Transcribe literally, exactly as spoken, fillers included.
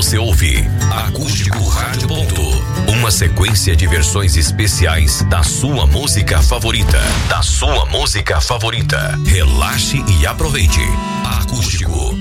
você ouve Acústico Rádio Ponto, uma sequência de versões especiais da sua música favorita, da sua música favorita. Relaxe e aproveite. Acústico